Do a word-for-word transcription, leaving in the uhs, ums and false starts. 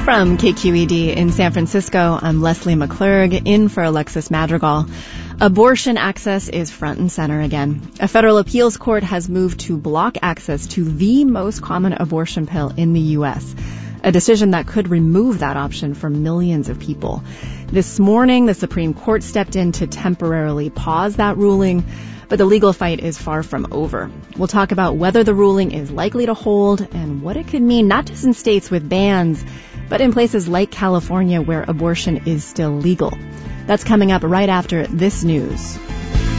From K Q E D in San Francisco, I'm Leslie McClurg, in for Alexis Madrigal. Abortion access is front and center again. A federal appeals court has moved to block access to the most common abortion pill in the U S, a decision that could remove that option for millions of people. This morning, the Supreme Court stepped in to temporarily pause that ruling, but the legal fight is far from over. We'll talk about whether the ruling is likely to hold and what it could mean not just in states with bans, but in places like California where abortion is still legal. That's coming up right after this news.